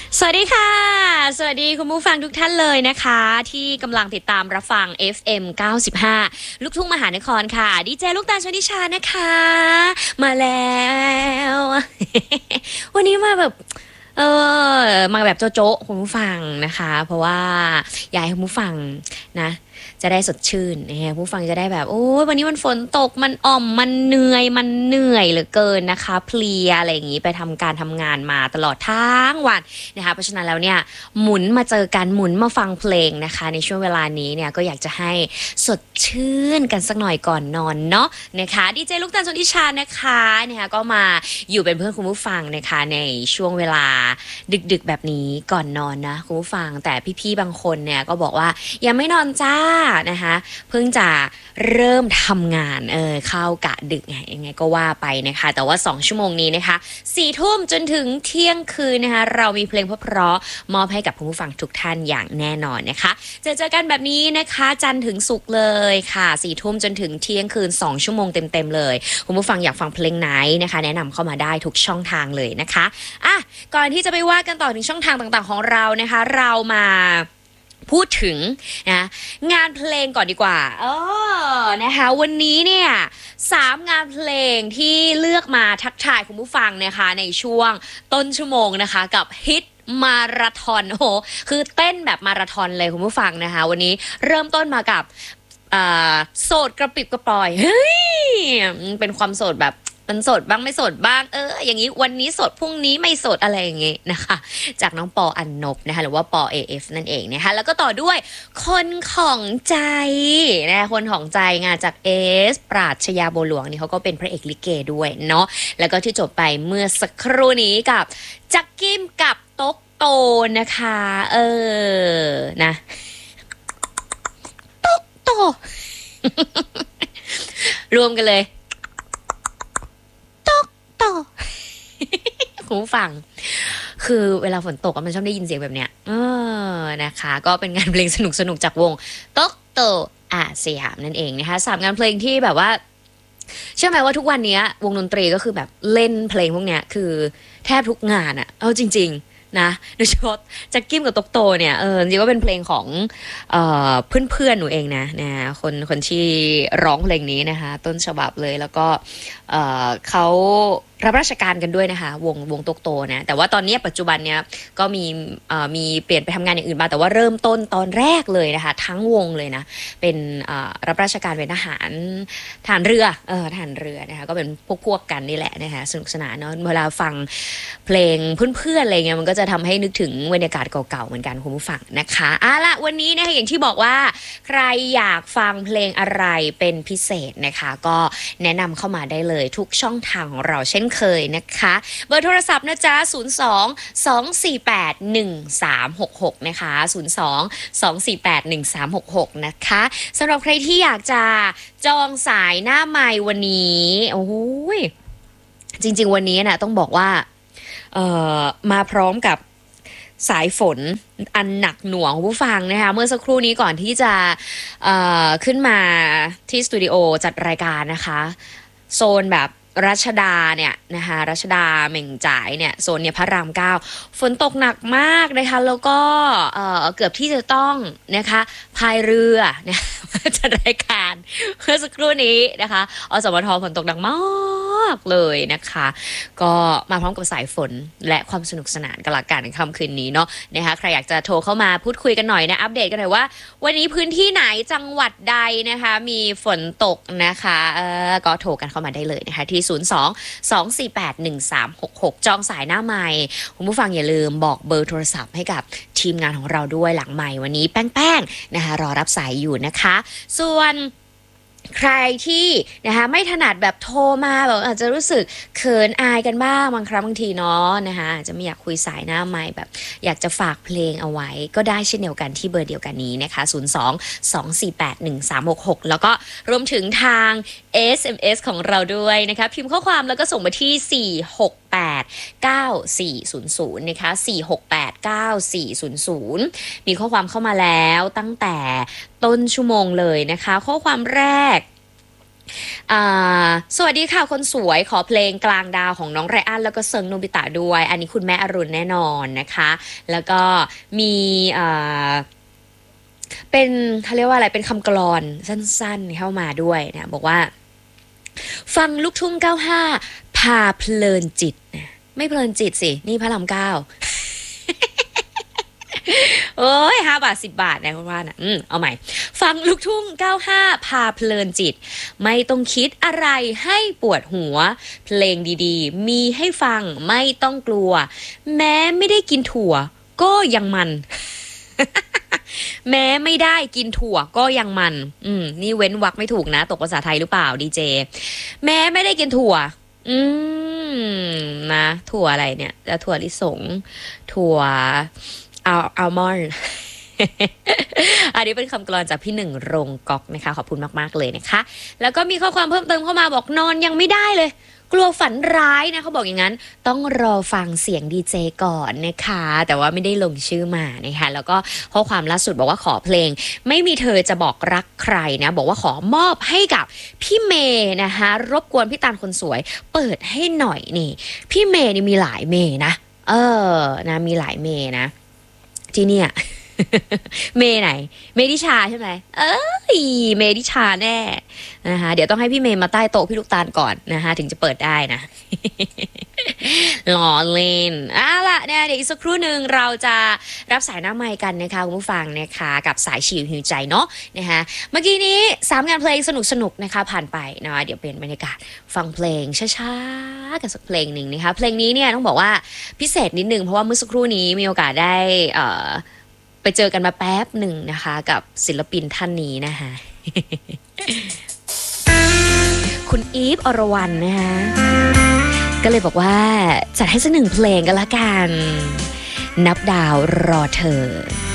สวัสดีค่ะสวัสดีคุณผู้ฟังทุกท่านเลยนะคะที่กำลังติดตามรับฟัง FM 95ลูกทุ่งมหานครค่ะดีเจลูกตาลชนิชานะคะมาแล้ววันนี้มาแบบเอมาแบบโจ๊ะๆคุณผู้ฟังนะคะเพราะว่าอยากให้คุณผู้ฟังนะจะได้สดชื่นนะผู้ฟังจะได้แบบโอ้ยวันนี้มันฝนตกมันอ่อมมันเหนื่อยเหลือเกินนะคะเพลียอะไรอย่างนี้ไปทำการทำงานมาตลอดทั้งวันนะคะเพราะฉะนั้นแล้วเนี่ยหมุนมาเจอกันหมุนมาฟังเพลงนะคะในช่วงเวลานี้เนี่ยก็อยากจะให้สดชื่นกันสักหน่อยก่อนนอนเนาะนะคะดีเจลูกตาลชนทิชานะคะก็มาอยู่เป็นเพื่อนคุณผู้ฟังนะคะในช่วงเวลาดึกๆแบบนี้ก่อนนอนนะคุณผู้ฟังแต่พี่ๆบางคนเนี่ยก็บอกว่ายังไม่นอนจ้านะคะเพิ่งจะเริ่มทำงานเข้ากะดึกไงยังไงก็ว่าไปนะคะแต่ว่า2ชั่วโมงนี้นะคะ4 ทุ่มจนถึงเที่ยงคืนนะคะเรามีเพลงเพราะๆมอบให้กับคุณผู้ฟังทุกท่านอย่างแน่นอนนะคะเจอกันแบบนี้นะคะจันทร์ถึงศุกร์เลยค่ะ4 ทุ่มจนถึงเที่ยงคืน2ชั่วโมงเต็มๆเลยคุณผู้ฟังอยากฟังเพลงไหนนะคะแนะนำเข้ามาได้ทุกช่องทางเลยนะคะอ่ะก่อนที่จะไปว่ากันต่อถึงช่องทางต่างๆของเรานะคะเรามาพูดถึงนะงานเพลงก่อนดีกว่านะคะวันนี้เนี่ย3 งานเพลงที่เลือกมาทักทายคุณผู้ฟังนะคะในช่วงต้นชั่วโมงนะคะกับฮิตมาราธอนโอ้โหคือเต้นแบบมาราธอนเลยคุณผู้ฟังนะคะวันนี้เริ่มต้นมากับโสดกระปิบกระปอยเฮ้ยเป็นความโสดแบบมันโสดบ้างไม่โสดบ้างอย่างนี้วันนี้โสดพรุ่งนี้ไม่โสดอะไรอย่างงี้นะคะจากน้องปออันนบนะคะหรือว่าปอ AF นั่นเองนะคะแล้วก็ต่อด้วยคนของใจนะคนของใจงานจากเอสปราชญาบัวหลวงนี่เขาก็เป็นพระเอกลิเกด้วยเนาะแล้วก็ที่จบไปเมื่อสักครู่นี้กับจักกิ้มกับต๊กโตนะคะนะต๊กโตรวมกันเลยต่อคุณผู้ฟังคือเวลาฝนตกมันชอบได้ยินเสียงแบบเนี้ยนะคะก็เป็นงานเพลงสนุกจากวงโต๊กโตอาสยามนั่นเองนะคะ3 งานเพลงที่แบบว่าเชื่อไหมว่าทุกวันนี้วงดนตรีก็คือแบบเล่นเพลงพวกเนี้ยคือแทบทุกงานอะเอาจริงๆนะโดยเฉพาะแจ็คกิ้มกับต๊กโตเนี่ยจริงๆก็เป็นเพลงของเพื่อนๆหนูเองนะคนที่ร้องเพลงนี้นะคะต้นฉบับเลยแล้วก็เขารับราชการกันด้วยนะคะวงต๊กโตนะแต่ว่าตอนนี้ปัจจุบันเนี้ยก็มีเปลี่ยนไปทำงานอย่างอื่นมาแต่ว่าเริ่มต้นตอนแรกเลยนะคะทั้งวงเลยนะเป็นรับราชการเป็นทหารเรือทหารเรือนะคะก็เป็นพวกกันนี่แหละนะคะสนุกสนานเนาะเวลาฟังเพลงเพื่อนๆอะไรเงี้ยมันก็จะทำให้นึกถึงบรรยากาศเก่าๆเหมือนกันคุณผู้ฟังนะคะละวันนี้นะคะอย่างที่บอกว่าใครอยากฟังเพลงอะไรเป็นพิเศษนะคะก็แนะนำเข้ามาได้เลยทุกช่องทางของเราเช่นเคยนะคะเบอร์โทรศัพท์นะจ๊ะ02-248-1366นะคะ02-248-1366นะคะสำหรับใครที่อยากจะจองสายหน้าไมค์วันนี้โอ้ยจริงๆวันนี้นะต้องบอกว่ามาพร้อมกับสายฝนอันหนักหน่วงผู้ฟังนะคะเมื่อสักครู่นี้ก่อนที่จะขึ้นมาที่สตูดิโอจัดรายการนะคะโซนแบบรัชดาเนี่ยนะคะรัชดาเหม่งจ่ายเนี่ยโซนเนี่ยพระราม9ฝนตกหนักมากนะคะแล้วก็เกือบที่จะต้องนะคะพายเรือเนี่ยจัดรายการเมื่อสักครู่นี้นะคะอสมทฝนตกหนักมากเลยนะคะก็มาพร้อมกับสายฝนและความสนุกสนานกันละกันในค่ำคืนนี้เนาะนะคะใครอยากจะโทรเข้ามาพูดคุยกันหน่อยนะอัปเดตกันหน่อยว่าวันนี้พื้นที่ไหนจังหวัดใดนะคะมีฝนตกนะคะก็โทรกันเข้ามาได้เลยนะคะที่02-248-1366จองสายหน้าไมค์คุณผู้ฟังอย่าลืมบอกเบอร์โทรศัพท์ให้กับทีมงานของเราด้วยหลังไมค์วันนี้แป้งๆนะคะรอรับสายอยู่นะคะส่วนใครที่นะคะไม่ถนัดแบบโทรมาแบบอาจจะรู้สึกเขินอายกันบ้างบางครั้งบางทีเนาะนะคะอาจจะไม่อยากคุยสายหน้าไมค์แบบอยากจะฝากเพลงเอาไว้ก็ได้เช่นเดียวกันที่เบอร์เดียวกันนี้นะคะ02-248-1366แล้วก็รวมถึงทาง SMS ของเราด้วยนะคะพิมพ์ข้อความแล้วก็ส่งมาที่468-9400นะคะ468-9400มีข้อความเข้ามาแล้วตั้งแต่ต้นชั่วโมงเลยนะคะข้อความแรกสวัสดีค่ะคนสวยขอเพลงกลางดาวของน้องไรอันแล้วก็เซิงโนบิตะด้วยอันนี้คุณแม่อรุณแน่นอนนะคะแล้วก็มีเป็นเขาเรียกว่าอะไรเป็นคำกลอนสั้นๆเข้ามาด้วยนะบอกว่าฟังลูกทุ่ง95พาเพลินจิตนะไม่เพลินจิตสินี่พระราม9โอ้ย5 บาท10 บาทนะคุณว่านะเอาใหม่ฟังลูกทุ่ง95พาเพลินจิตไม่ต้องคิดอะไรให้ปวดหัวเพลงดีๆมีให้ฟังไม่ต้องกลัวแม้ไม่ได้กินถั่วก็ยังมัน แม้ไม่ได้กินถั่วก็ยังมันนี่เว้นวรรคไม่ถูกนะตกภาษาไทยหรือเปล่าดีเจแม้ไม่ได้กินถั่วอืนะถั่วอะไรเนี่ยจะถั่วลิสงถั่วอัลมอนด์ อันนี้เป็นคำกลอนจากพี่หนึ่งรงก๊อกนะคะขอบคุณมากๆเลยนะคะแล้วก็มีข้อความเพิ่มเติมเข้ามาบอกนอนยังไม่ได้เลยกลัวฝันร้ายนะเขาบอกอย่างนั้นต้องรอฟังเสียงดีเจก่อนนะคะแต่ว่าไม่ได้ลงชื่อมานะคะแล้วก็ข้อความล่าสุดบอกว่าขอเพลงไม่มีเธอจะบอกรักใครนะบอกว่าขอมอบให้กับพี่เมย์นะคะรบกวนพี่ตาลคนสวยเปิดให้หน่อยนี่พี่เมย์นี่มีหลายเมย์นะนะมีหลายเมย์นะที่เนี่ย เมย์ไหนเมดิชาใช่ไหมเมดิชาแน่นะคะเดี๋ยวต้องให้พี่เมย์มาใต้โต๊ะพี่ลูกตาลก่อนนะคะถึงจะเปิดได้นะ ล้อเล่นล่ะเนี่ยเดี๋ยวอีกสักครู่หนึ่งเราจะรับสายหน้าไมค์กันนะคะคุณผู้ฟังนะคะกับสายชิวหิวใจเนาะนะคะเมื่อกี้นี้3งานเพลงสนุกๆนะคะผ่านไปนะเดี๋ยวเป็นบรรยากาศฟังเพลงช้าๆกันสักเพลงหนึ่งนะคะเพลงนี้เนี่ยต้องบอกว่าพิเศษนิดนึงเพราะว่าเมื่อสักครู่นี้มีโอกาสได้ไปเจอกันมาแป๊บหนึ่งนะคะกับศิลปินท่านนี้นะคะ คุณอีฟอรวรรณนะคะก็เลยบอกว่าจัดให้สัก1 เพลงกันละกันนับดาวรอเธอ